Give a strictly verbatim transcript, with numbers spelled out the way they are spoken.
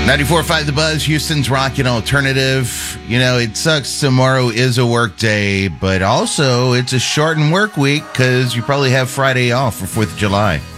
ninety-four point five The Buzz, Houston's Rockin' Alternative. You know, it sucks tomorrow is a work day, but also it's a shortened work week because you probably have Friday off for fourth of July.